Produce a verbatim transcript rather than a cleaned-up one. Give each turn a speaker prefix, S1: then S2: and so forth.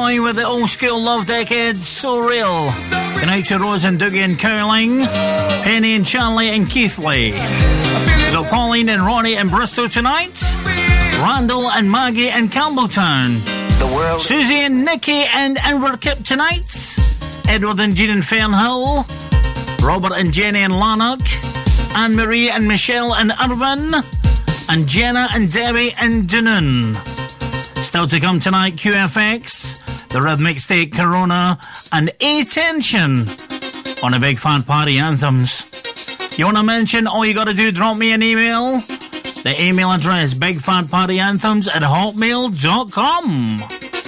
S1: Joy with the old school love decade, So Real. Good night to Rose and Dougie and Caroline, Penny and Charlie and Keithley. We got Pauline and Ronnie in Bristol tonight, Randall and Maggie in Campbelltown,
S2: The world.
S1: Susie and Nikki and Inverkip tonight, Edward and Jean in Fernhill, Robert and Jenny in Lanark, Anne-Marie and Michelle in Irvine, and Jenna and Debbie in Dunoon. Still to come tonight, Q F X, the Rhythmic State Corona, and A-Tension on the Big Fat Party Anthems. You want to mention? All you got to do, drop me an email. The email address, bigfatpartyanthems at hotmail dot com.